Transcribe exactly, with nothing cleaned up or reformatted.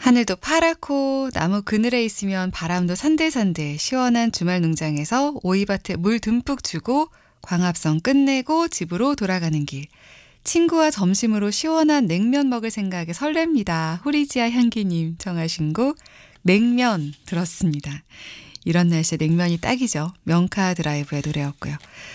하늘도 파랗고 나무 그늘에 있으면 바람도 산들산들 시원한 주말 농장에서 오이밭에 물 듬뿍 주고 광합성 끝내고 집으로 돌아가는 길. 친구와 점심으로 시원한 냉면 먹을 생각에 설렙니다. 후리지아 향기님 청하신 곡 냉면 들었습니다. 이런 날씨에 냉면이 딱이죠. 명카 드라이브의 노래였고요.